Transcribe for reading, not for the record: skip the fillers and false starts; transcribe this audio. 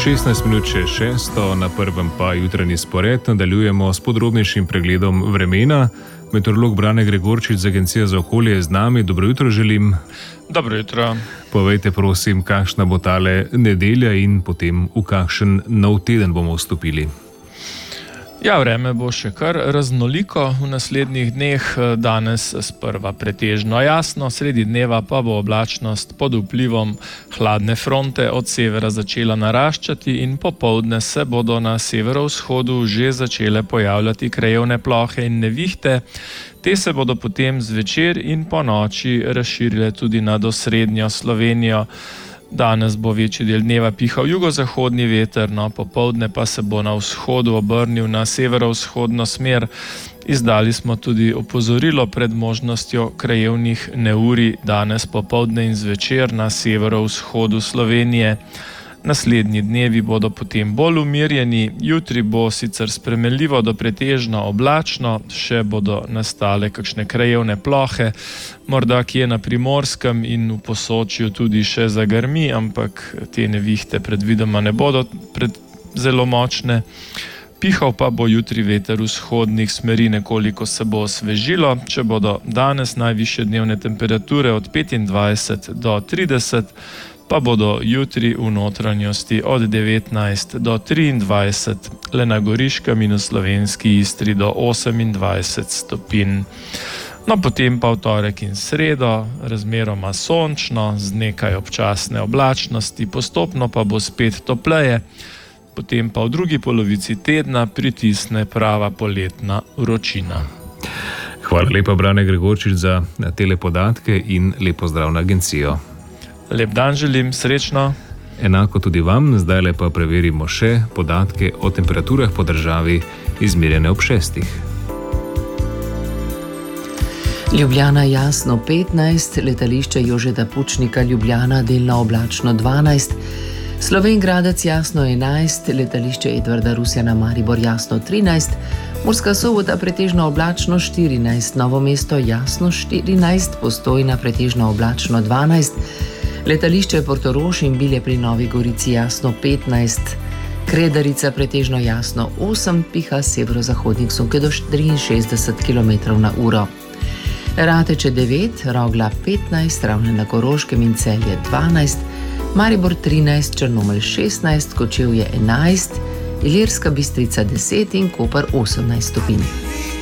16 minut še 6, na prvem pa jutranji spored. Nadaljujemo s podrobnejšim pregledom vremena. Meteorolog Brane Gregorčič z Agencije za okolje je z nami. Dobro jutro želim. Dobro jutro. Povejte prosim, kakšna bo tale nedelja in potem v kakšen nov teden bomo vstopili. Ja, vreme bo še kar raznoliko v naslednjih dneh. Danes sprva pretežno jasno, sredi dneva pa bo oblačnost pod vplivom hladne fronte od severa začela naraščati in popoldne se bodo na severovzhodu že začele pojavljati krajevne plohe in nevihte. Te se bodo potem zvečer in po noči razširile tudi nad osrednjo Slovenijo. Danes bo večji del dneva pihal jugozahodni veter, popoldne pa se bo na vzhodu obrnil na severovzhodno smer. Izdali smo tudi opozorilo pred možnostjo krajevnih neurij danes popoldne in zvečer na severovzhodu Slovenije. Naslednji dnevi bodo potem bolj umirjeni, jutri bo sicer spremenljivo do pretežno oblačno, še bodo nastale kakšne krajevne plohe, morda kje na Primorskem in v Posočju tudi še zagrmi, ampak te nevihte predvidoma ne bodo zelo močne. Pihal pa bo jutri veter vzhodnih smeri, nekoliko se bo osvežilo, če bodo danes najvišje dnevne temperature od 25 do 30, pa bodo jutri v notranjosti od 19 do 23, le na Goriškem in v slovenski Istri do 28 stopinj. Potem pa v torek in sredo razmeroma sončno, z nekaj občasne oblačnosti, postopno pa bo spet topleje, potem pa v drugi polovici tedna pritisne prava poletna vročina. Hvala lepa, Brane Gregorčič, za tele podatke in lepo zdrav na agencijo. Lep dan želim, srečno. Enako tudi vam, zdaj pa preverimo še podatke o temperaturah po državi, izmerjene ob 6. Ljubljana jasno 15, letališče Jožeta Pučnika Ljubljana delno oblačno 12, Slovenj Gradec jasno 11, letališče Edvarda Rusjana Maribor jasno 13, Murska Sobota pretežno oblačno 14, Novo mesto jasno 14, Postojna pretežno oblačno 12, letališče Portorož in Bilje pri Novi Gorici jasno 15, Kredarica pretežno jasno 8, piha severozahodnik sunke do 63 km/h. Rateče 9, Rogla 15, Ravne na Koroškem in Celje 12, Maribor 13, Črnomelj 16, Kočevje 11, Ilirska Bistrica 10 in Koper 18 stopinj.